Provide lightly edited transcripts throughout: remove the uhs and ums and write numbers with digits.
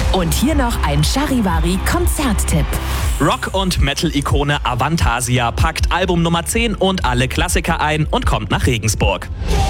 Und hier noch ein Charivari-Konzerttipp. Rock- und Metal-Ikone Avantasia packt Album Nummer 10 und alle Klassiker ein und kommt nach Regensburg.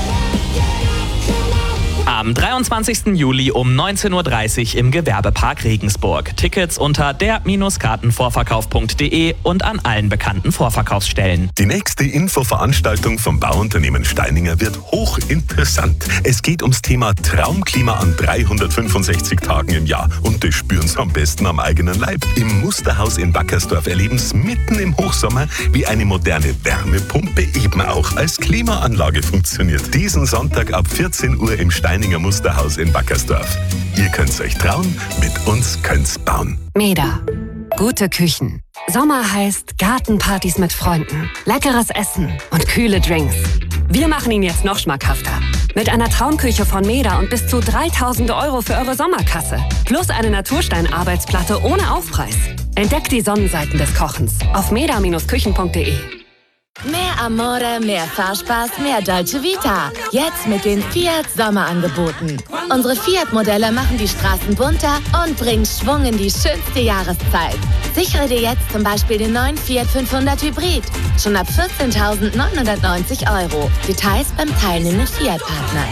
Am 23. Juli um 19:30 Uhr im Gewerbepark Regensburg. Tickets unter der-kartenvorverkauf.de und an allen bekannten Vorverkaufsstellen. Die nächste Infoveranstaltung vom Bauunternehmen Steininger wird hochinteressant. Es geht ums Thema Traumklima an 365 Tagen im Jahr. Und das spüren Sie am besten am eigenen Leib. Im Musterhaus in Wackersdorf erleben Sie mitten im Hochsommer, wie eine moderne Wärmepumpe eben auch als Klimaanlage funktioniert. Diesen Sonntag ab 14 Uhr im Steininger Musterhaus in Wackersdorf. Ihr könnt's euch trauen, mit uns könnt's bauen. Meda. Gute Küchen. Sommer heißt Gartenpartys mit Freunden, leckeres Essen und kühle Drinks. Wir machen ihn jetzt noch schmackhafter. Mit einer Traumküche von Meda und bis zu 3.000 € für eure Sommerkasse. Plus eine Naturstein-Arbeitsplatte ohne Aufpreis. Entdeckt die Sonnenseiten des Kochens auf meda-küchen.de. Mehr Amore, mehr Fahrspaß, mehr Dolce Vita. Jetzt mit den Fiat Sommerangeboten. Unsere Fiat-Modelle machen die Straßen bunter und bringen Schwung in die schönste Jahreszeit. Sichere dir jetzt zum Beispiel den neuen Fiat 500 Hybrid. Schon ab 14.990 €. Details beim teilnehmenden Fiat-Partner.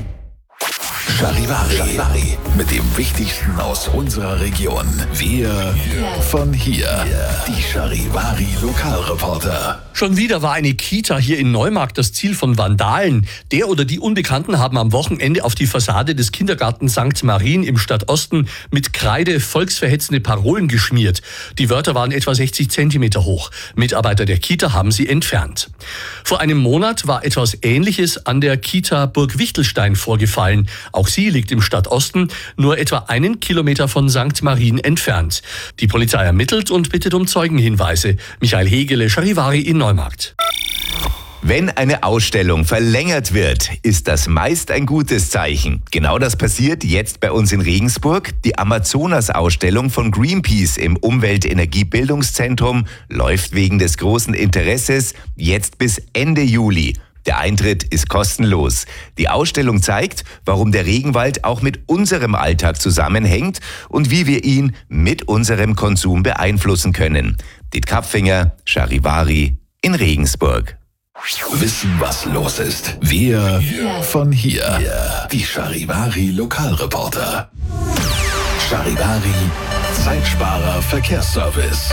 Charivari. Mit dem Wichtigsten aus unserer Region. Wir von hier. Die Charivari Lokalreporter. Schon wieder war eine Kita hier in Neumarkt das Ziel von Vandalen. Der oder die Unbekannten haben am Wochenende auf die Fassade des Kindergartens St. Marien im Stadtosten mit Kreide volksverhetzende Parolen geschmiert. Die Wörter waren etwa 60 Zentimeter hoch. Mitarbeiter der Kita haben sie entfernt. Vor einem Monat war etwas Ähnliches an der Kita Burg Wichtelstein vorgefallen. Auch sie liegt im Stadtosten, nur etwa 1 Kilometer von St. Marien entfernt. Die Polizei ermittelt und bittet um Zeugenhinweise. Michael Hegele, Charivari in Neumarkt. Wenn eine Ausstellung verlängert wird, ist das meist ein gutes Zeichen. Genau das passiert jetzt bei uns in Regensburg. Die Amazonas-Ausstellung von Greenpeace im Umwelt-Energie-Bildungszentrum läuft wegen des großen Interesses jetzt bis Ende Juli. Der Eintritt ist kostenlos. Die Ausstellung zeigt, warum der Regenwald auch mit unserem Alltag zusammenhängt und wie wir ihn mit unserem Konsum beeinflussen können. Diet Kapfinger, Charivari in Regensburg. Wissen, was los ist. Wir von hier. Die Charivari Lokalreporter. Charivari Zeitsparer Verkehrsservice.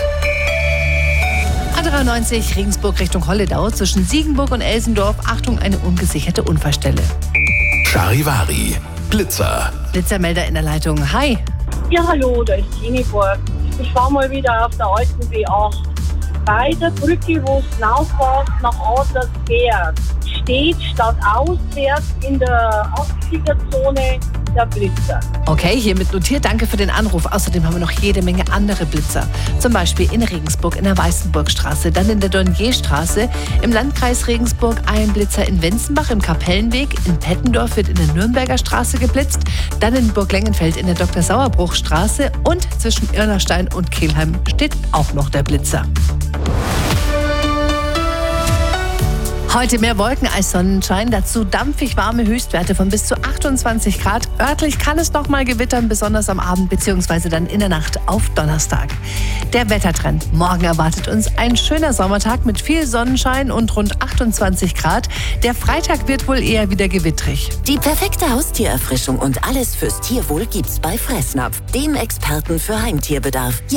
A93 Regensburg Richtung Holledau zwischen Siegenburg und Elsendorf. Achtung, eine ungesicherte Unfallstelle. Charivari Blitzer. Blitzermelder in der Leitung. Hi. Ja, hallo, da ist Tiniburg. Ich fahre mal wieder auf der alten B8. Bei der Brücke, wo es hinaufwärts nach Adlers fährt, steht statt auswärts in der 80er-Zone der Blitzer. Okay, hiermit notiert. Danke für den Anruf. Außerdem haben wir noch jede Menge andere Blitzer. Zum Beispiel in Regensburg in der Weißenburgstraße, dann in der Dornierstraße, im Landkreis Regensburg ein Blitzer in Wenzenbach im Kapellenweg, in Pettendorf wird in der Nürnberger Straße geblitzt, dann in Burglengenfeld in der Dr. Sauerbruch-Straße und zwischen Irnerstein und Kelheim steht auch noch der Blitzer. Heute mehr Wolken als Sonnenschein, dazu dampfig warme Höchstwerte von bis zu 28 Grad. Örtlich kann es noch mal gewittern, besonders am Abend bzw. dann in der Nacht auf Donnerstag. Der Wettertrend. Morgen erwartet uns ein schöner Sommertag mit viel Sonnenschein und rund 28 Grad. Der Freitag wird wohl eher wieder gewittrig. Die perfekte Haustiererfrischung und alles fürs Tierwohl gibt's bei Fressnapf, dem Experten für Heimtierbedarf.